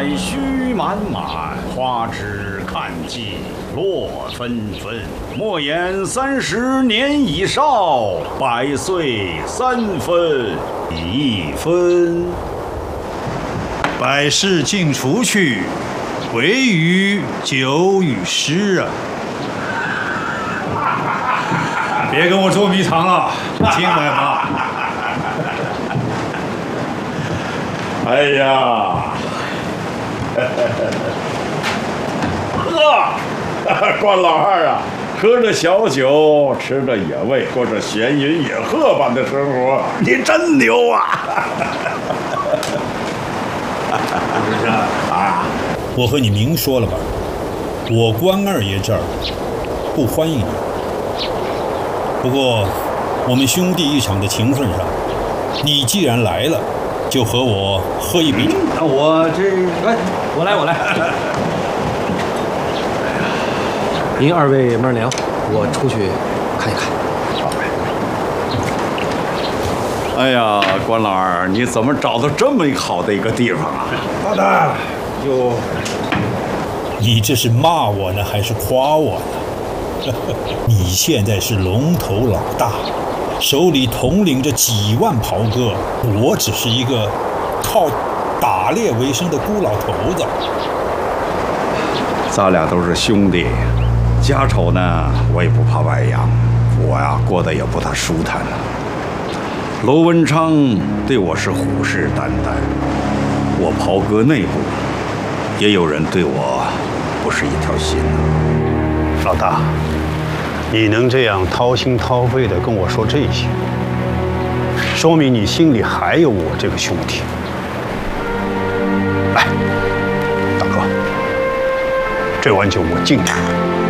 百须满满，花枝看尽落纷纷。莫言30年已少，百岁3分1分。 百事尽除去，唯余酒与诗啊！别跟我捉迷藏了，听来吧。 哎呀，喝，关老二啊，喝着小酒，吃着野味，过着闲云野鹤般的生活，你真牛啊！ 不是啊，我和你明说了吧，我关二爷这儿不欢迎你。不过，我们兄弟一场的情分上，你既然来了，就和我喝一杯。 我这，我来。您2位慢聊，我出去看一看。 哎呀，关老二，你怎么找到这么好的一个地方啊？ 大大，你这是骂我呢，还是夸我呢？你现在是龙头老大，手里统领着几万袍哥，我只是一个靠打猎为生的孤老头子。 咱俩都是兄弟，家丑呢，我也不怕外扬，我呀过得也不大舒坦。罗文昌对我是虎视眈眈，我袍哥内部也有人对我不是一条心啊。 老大，你能这样掏心掏肺地跟我说这些，说明你心里还有我这个兄弟。来，大哥，这碗酒我敬你。